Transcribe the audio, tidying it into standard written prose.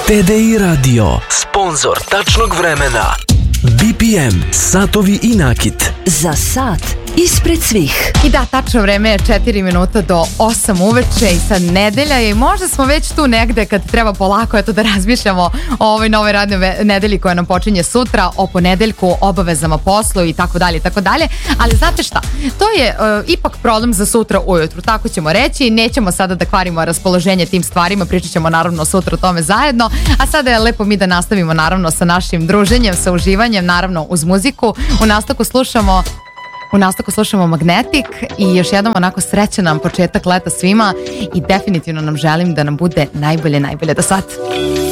TDI Radio, sponzor tačnog vremena. BPM, satovi i nakit. Za sat ispred svih. I da, tačno vreme je 4 minuta do 8 uveče i sad nedelja je i možda smo već tu negde kad treba polako eto da razmišljamo o ovoj novoj radnoj nedelji koja nam počinje sutra, o ponedeljku, obavezama poslu i tako dalje, ali znate šta, to je ipak problem za sutra ujutru, tako ćemo reći, nećemo sada da kvarimo raspoloženje tim stvarima, pričat ćemo naravno sutra o tome zajedno, a sada je lepo mi da nastavimo naravno sa našim druženjem, sa uživanjem, naravno uz muziku. U nastavku slušamo Magnetic i još jednom onako srećan nam početak leta svima i definitivno nam želim da nam bude najbolje do sad.